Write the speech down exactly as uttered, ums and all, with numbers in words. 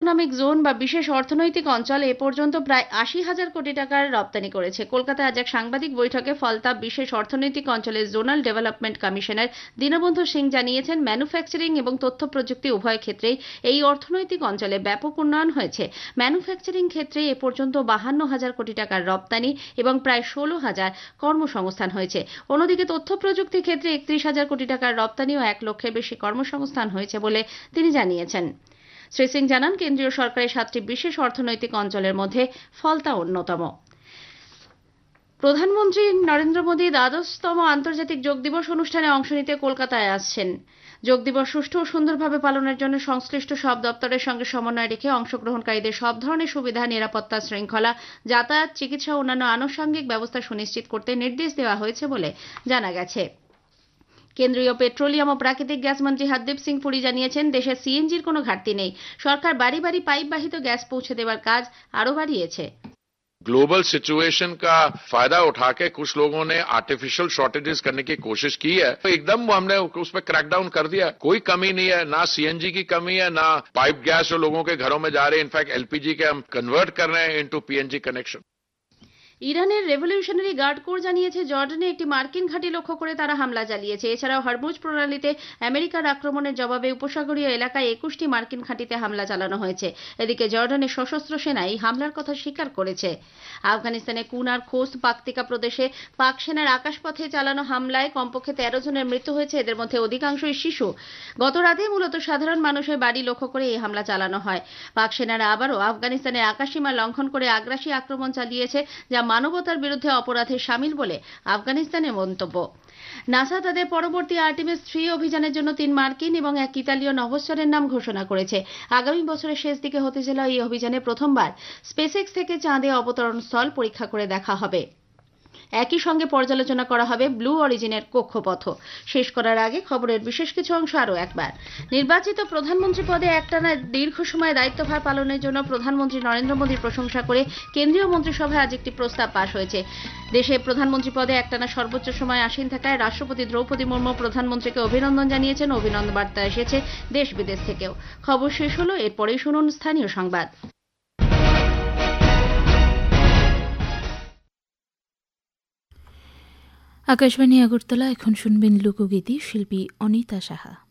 Economic zone বা বিশেষ অর্থনৈতিক অঞ্চল এ পর্যন্ত প্রায় আশি হাজার কোটি টাকার রপ্তানি করেছে। কলকাতায় আজ এক সাংবাদিক বৈঠকে ফলতা বিশেষ অর্থনৈতিক অঞ্চলের zonal development commissioner Dinabandhu Singh জানিয়েছেন, ম্যানুফ্যাকচারিং এবং তথ্য প্রযুক্তি উভয় ক্ষেত্রেই এই অর্থনৈতিক অঞ্চলে ব্যাপক উন্নয়ন হয়েছে। ম্যানুফ্যাকচারিং ক্ষেত্রে এ পর্যন্ত বাহান্ন হাজার কোটি টাকার রপ্তানি এবং প্রায় ষোলো হাজার কর্মসংস্থান হয়েছে। অন্যদিকে তথ্য প্রযুক্তি ক্ষেত্রে একত্রিশ হাজার কোটি টাকার রপ্তানি ও এক লক্ষের বেশি কর্মসংস্থান হয়েছে বলে তিনি জানিয়েছেন। শ্রী সিং জানান, কেন্দ্রীয় সরকারের সাতটি বিশেষ অর্থনৈতিক অঞ্চলের মধ্যে ফলতা অন্যতম। প্রধানমন্ত্রী নরেন্দ্র মোদী দ্বাদশতম আন্তর্জাতিক যোগ দিবস অনুষ্ঠানে অংশ নিতে কলকাতায় আসছেন। যোগ দিবস সুষ্ঠু ও সুন্দরভাবে পালনের জন্য সংশ্লিষ্ট সব দপ্তরের সঙ্গে সমন্বয় রেখে অংশগ্রহণকারীদের সব ধরনের সুবিধা, নিরাপত্তা, শৃঙ্খলা, যাতায়াত, চিকিৎসা ও অন্যান্য আনুষঙ্গিক ব্যবস্থা সুনিশ্চিত করতে নির্দেশ দেওয়া হয়েছে বলে জানা গেছে। কেন্দ্রীয় পেট্রোলিয়াম ও প্রাকৃতিক গ্যাস মন্ত্রী হরদীপ সিং পুরী জানিয়েছেন, দেশে সিএনজির কোনো ঘাটতি নেই। সরকার বাড়ি বাড়ি পাইপ বাহিত গ্যাস পৌঁছে দেওয়ার কাজ আরও বাড়িয়েছে। ग्लोबल सिचुएशन का फायदा उठा के कुछ लोगों ने आर्टिफिशियल शॉर्टेजेस करने की कोशिश की है, तो एकदम हमने उस पर क्रैकडाउन कर दिया। कोई कमी नहीं है, ना सीएनजी की कमी है, ना पाइप गैस जो लोगों के घरों में जा रहे हैं। इनफैक्ट एलपीजी के हम कन्वर्ट कर रहे हैं इनटू पीएनजी कनेक्शन। ইরানের রেভলিউশনারি গার্ড কোর জানিয়েছে, জর্ডানে একটি মার্কিন ঘাঁটি লক্ষ্য করে তারা হামলা চালিয়েছে। এছাড়াও হরমুজ প্রণালীতে আমেরিকার আক্রমণের জবাবে উপসাগরীয় এলাকায় একুশটি মার্কিন ঘাঁটিতে হামলা চালানো হয়েছে। এদিকে জর্ডানের সশস্ত্র সেনা এই হামলার কথা স্বীকার করেছে। আফগানিস্তানে কুনার খোস্ত পাকতিকা প্রদেশে পাক সেনার আকাশপথে চালানো হামলায় কমপক্ষে তেরো জনের মৃত্যু হয়েছে, এদের মধ্যে অধিকাংশই শিশু। গত রাতে মূলত সাধারণ মানুষের বাড়ি লক্ষ্য করে এই হামলা চালানো হয়। পাক সেনারা আবারও আফগানিস্তানের আকাশসীমা লঙ্ঘন করে আগ্রাসী আক্রমণ চালিয়েছে, যা মানবতার বিরুদ্ধে অপরাধে শামিল বলে আফগানিস্তানের মন্তব্য। নাসা তাদের পরবর্তী আর্টেমিস থ্রি অভিযানের জন্য তিন মার্কিন এবং এক ইতালীয় নভশ্চরের নাম ঘোষণা করেছে। আগামী বছরের শেষ দিকে হতে চলা এই অভিযানে প্রথমবার স্পেসএক্স থেকে চাঁদে অবতরণ স্থল পরীক্ষা করে দেখা হবে। একই সঙ্গে পর্যালোচনা করা হবে ব্লু অরিজিনের কক্ষপথ। শেষ করার আগে খবরের বিশেষ কিছু অংশ আরও একবার। নির্বাচিত প্রধানমন্ত্রী পদে একটানা দীর্ঘ সময় দায়িত্বভার পালনের জন্য প্রধানমন্ত্রী নরেন্দ্র মোদীর প্রশংসা করে কেন্দ্রীয় মন্ত্রিসভায় আজ একটি প্রস্তাব পাশ হয়েছে। দেশে প্রধানমন্ত্রী পদে একটানা সর্বোচ্চ সময় আসীন থাকায় রাষ্ট্রপতি দ্রৌপদী মুর্মু প্রধানমন্ত্রীকে অভিনন্দন জানিয়েছেন। অভিনন্দন বার্তা এসেছে দেশ বিদেশ থেকেও। খবর শেষ হলো, এরপরেই শুনুন স্থানীয় সংবাদ। আকাশবাণী আগরতলা। এখন শুনবেন লোকগীতি, শিল্পী অনিতা সাহা।